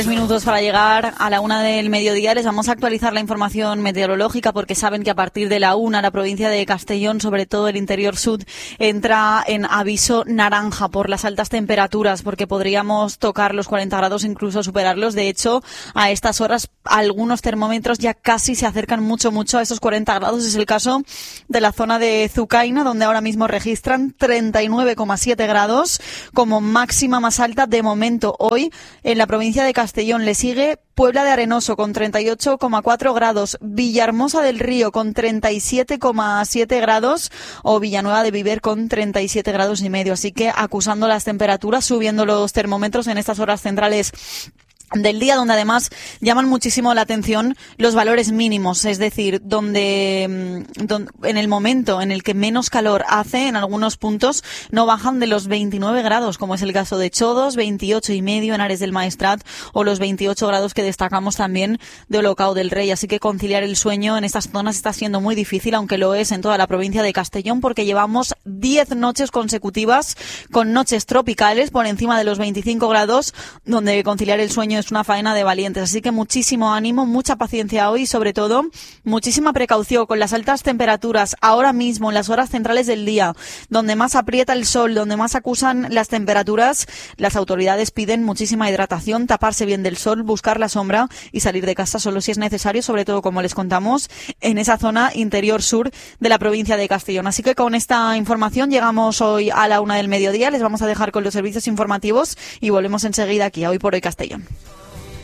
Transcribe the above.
Minutos para llegar a la 1 del mediodía. Les vamos a actualizar la información meteorológica porque saben que a partir de la 1 la provincia de Castellón, sobre todo el interior sur, entra en aviso naranja por las altas temperaturas, porque podríamos tocar los 40 grados, incluso superarlos. De hecho, a estas horas algunos termómetros ya casi se acercan mucho a esos 40 grados. Es el caso de la zona de Zucaina, donde ahora mismo registran 39,7 grados como máxima más alta de momento hoy en la provincia de Castellón. Le sigue Puebla de Arenoso con 38,4 grados, Villahermosa del Río con 37,7 grados o Villanueva de Viver con 37 grados y medio. Así que acusando las temperaturas, subiendo los termómetros en estas horas centrales del día, donde además llaman muchísimo la atención los valores mínimos, es decir, donde en el momento en el que menos calor hace, en algunos puntos no bajan de los 29 grados, como es el caso de Chodos, 28 y medio en Ares del Maestrat, o los 28 grados que destacamos también de Olocau del Rey. Así que conciliar el sueño en estas zonas está siendo muy difícil, aunque lo es en toda la provincia de Castellón, porque llevamos 10 noches consecutivas con noches tropicales por encima de los 25 grados, donde conciliar el sueño es una faena de valientes. Así que muchísimo ánimo, mucha paciencia hoy y sobre todo muchísima precaución con las altas temperaturas ahora mismo en las horas centrales del día, donde más aprieta el sol, donde más acusan las temperaturas. Las autoridades piden muchísima hidratación, taparse bien del sol, buscar la sombra y salir de casa solo si es necesario, sobre todo, como les contamos, en esa zona interior sur de la provincia de Castellón. Así que con esta información llegamos hoy a la 1 del mediodía. Les vamos a dejar con los servicios informativos y volvemos enseguida aquí a Hoy por Hoy Castellón.